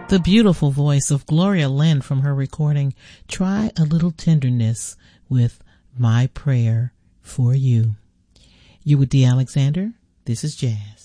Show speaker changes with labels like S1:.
S1: The beautiful voice of Gloria Lynn from her recording, Try a Little Tenderness, with My Prayer for You. You with Dee Alexander. This is Jazz.